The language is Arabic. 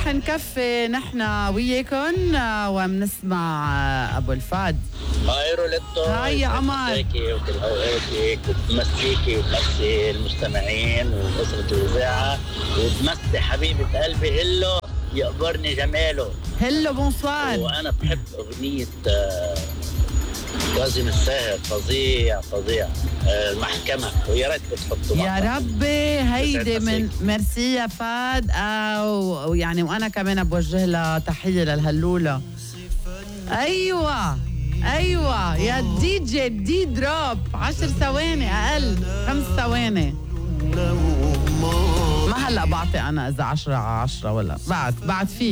رح نكفي نحن وياكم وبنسمع أبو الفهد. هاي روليتو. هاي يا قمر. مساكي وكل اوقاتك وبمسيكي وبمسي المستمعين وأسرة الإذاعة وبمسي حبيبة قلبي هلو يقبرني جماله. هلو بونسوار. وأنا بحب أغنية كاظم الساهر، فظيع فظيع. المحكمة، ويا ريت بتحطوا يا ربي هيدي من ميرسي يا فهد. يعني وانا كمان بوجه لها تحيه للهلوله. ايوه يا دي جي دي دروب 10 ثواني اقل 5 ثواني. ما هلا بعطي انا اذا 10 على 10 ولا بعد في